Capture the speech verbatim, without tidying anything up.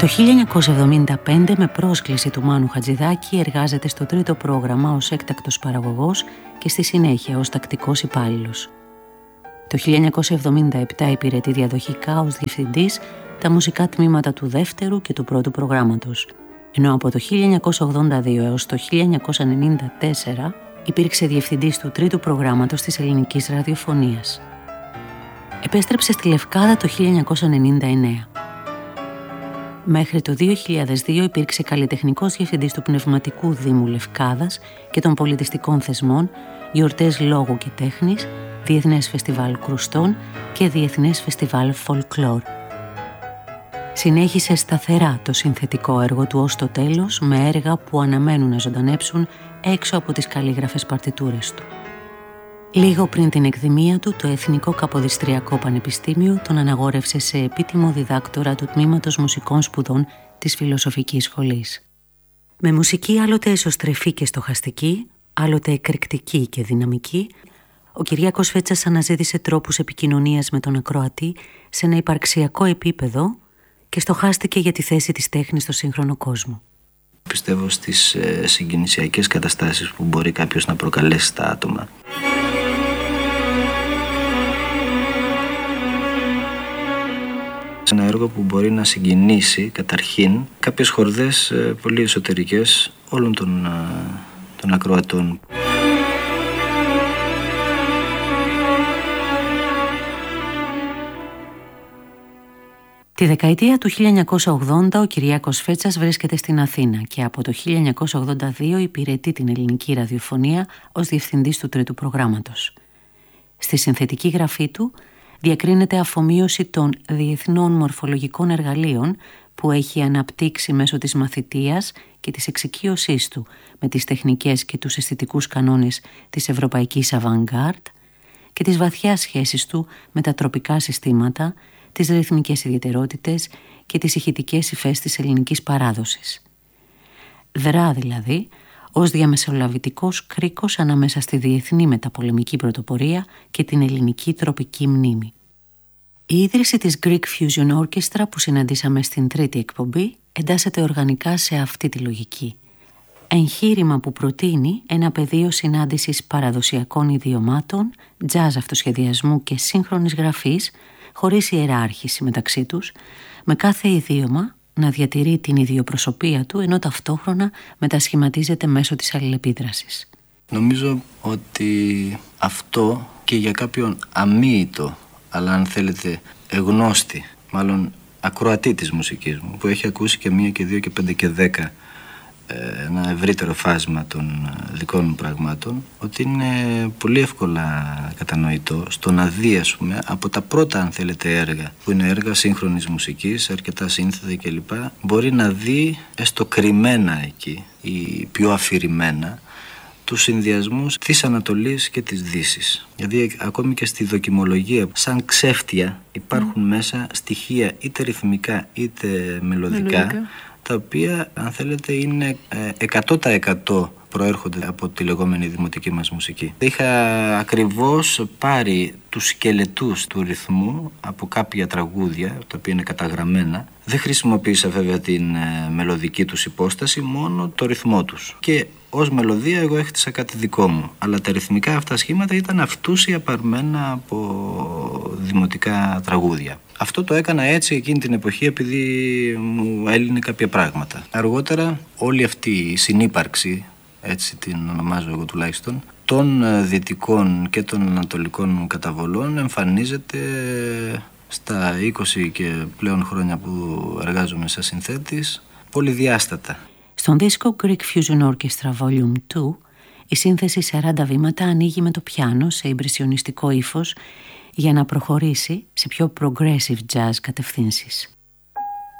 Το χίλια εννιακόσια εβδομήντα πέντε, με πρόσκληση του Μάνου Χατζηδάκη, εργάζεται στο τρίτο πρόγραμμα ως έκτακτος παραγωγός και στη συνέχεια ως τακτικός υπάλληλος. Το χίλια εννιακόσια εβδομήντα επτά υπηρετεί διαδοχικά ως διευθυντής τα μουσικά τμήματα του δεύτερου και του πρώτου προγράμματος, ενώ από το χίλια εννιακόσια ογδόντα δύο έως το χίλια εννιακόσια ενενήντα τέσσερα υπήρξε διευθυντής του τρίτου προγράμματος της ελληνικής ραδιοφωνίας. Επέστρεψε στη Λευκάδα το χίλια εννιακόσια ενενήντα εννέα. Μέχρι το δύο χιλιάδες δύο υπήρξε καλλιτεχνικός διευθυντής του Πνευματικού Δήμου Λευκάδας και των πολιτιστικών θεσμών, γιορτές λόγου και τέχνης, Διεθνές Φεστιβάλ Κρουστών και Διεθνές Φεστιβάλ Folklore. Συνέχισε σταθερά το συνθετικό έργο του ως το τέλος, με έργα που αναμένουν να ζωντανέψουν έξω από τις καλλίγραφες παρτιτούρες του. Λίγο πριν την εκδημία του, το Εθνικό Καποδιστριακό Πανεπιστήμιο τον αναγόρευσε σε επίτιμο διδάκτορα του Τμήματος Μουσικών Σπουδών της Φιλοσοφικής Σχολής. Με μουσική άλλοτε εσωστρεφή και στοχαστική, άλλοτε εκρηκτική και δυναμική, ο Κυριάκος Φέτσας αναζήτησε τρόπους επικοινωνίας με τον ακροατή σε ένα υπαρξιακό επίπεδο και στοχάστηκε για τη θέση της τέχνης στο σύγχρονο κόσμο. Πιστεύω στις ε, συγκινησιακές καταστάσεις που μπορεί κάποιος να προκαλέσει στα άτομα. Ένα έργο που μπορεί να συγκινήσει καταρχήν κάποιες χορδές ε, πολύ εσωτερικές όλων των, ε, των ακροατών. Τη δεκαετία του χίλια εννιακόσια ογδόντα ο Κυριάκος Φέτσας βρίσκεται στην Αθήνα και από το χίλια εννιακόσια ογδόντα δύο υπηρετεί την ελληνική ραδιοφωνία ως διευθυντής του τρίτου προγράμματος. Στη συνθετική γραφή του διακρίνεται αφομοίωση των διεθνών μορφολογικών εργαλείων που έχει αναπτύξει μέσω της μαθητείας και της εξοικείωσής του με τις τεχνικές και τους αισθητικούς κανόνες της ευρωπαϊκής avant-garde και της βαθιάς σχέσης του με τα τροπικά συστήματα, τις ρυθμικές ιδιαιτερότητες και τις ηχητικές υφές της ελληνικής παράδοσης. Δρά δηλαδή ως διαμεσολαβητικός κρίκος ανάμεσα στη διεθνή μεταπολεμική πρωτοπορία και την ελληνική τροπική μνήμη. Η ίδρυση της Greek Fusion Orchestra που συναντήσαμε στην τρίτη εκπομπή εντάσσεται οργανικά σε αυτή τη λογική. Εγχείρημα που προτείνει ένα πεδίο συνάντησης παραδοσιακών ιδιωμάτων, jazz αυτοσχεδιασμού και σύγχρονης γραφής, χωρίς ιεράρχηση μεταξύ τους, με κάθε ιδίωμα να διατηρεί την ιδιοπροσωπία του, ενώ ταυτόχρονα μετασχηματίζεται μέσω της αλληλεπίδρασης. Νομίζω ότι αυτό και για κάποιον αμοίητο, αλλά αν θέλετε εγνώστη, μάλλον ακροατή της μουσικής μου, που έχει ακούσει και μία και δύο και πέντε και δέκα ένα ευρύτερο φάσμα των δικών μου πραγμάτων, ότι είναι πολύ εύκολα κατανοητό στο να δει, ας πούμε, από τα πρώτα, αν θέλετε, έργα που είναι έργα σύγχρονης μουσικής, αρκετά σύνθετα κλπ, μπορεί να δει έστω κρυμμένα εκεί ή πιο αφηρημένα τους συνδυασμούς της Ανατολής και της Δύσης. Δηλαδή ακόμη και στη δοκιμολογία, σαν ξέφτια, υπάρχουν mm. μέσα στοιχεία είτε ρυθμικά είτε μελωδικά, μελωδικά, τα οποία, αν θέλετε, είναι εκατό τοις εκατό προέρχονται από τη λεγόμενη δημοτική μας μουσική. Είχα ακριβώς πάρει τους σκελετούς του ρυθμού από κάποια τραγούδια, τα οποία είναι καταγραμμένα. Δεν χρησιμοποίησα βέβαια την ε, μελωδική τους υπόσταση, μόνο το ρυθμό τους. Και ως μελωδία εγώ έχτισα κάτι δικό μου. Αλλά τα ρυθμικά αυτά σχήματα ήταν αυτούσια παρμένα από δημοτικά τραγούδια. Αυτό το έκανα έτσι εκείνη την εποχή επειδή μου έλυνε κάποια πράγματα. Αργότερα όλη αυτή η συνύπαρξη, έτσι την ονομάζω εγώ τουλάχιστον, των δυτικών και των ανατολικών καταβολών εμφανίζεται στα είκοσι και πλέον χρόνια που εργάζομαι σαν συνθέτης πολυδιάστατα. Στον δίσκο Greek Fusion Orchestra Volume δύο, η σύνθεση σαράντα βήματα ανοίγει με το πιάνο σε ιμπρεσιονιστικό ύφος για να προχωρήσει σε πιο progressive jazz κατευθύνσεις.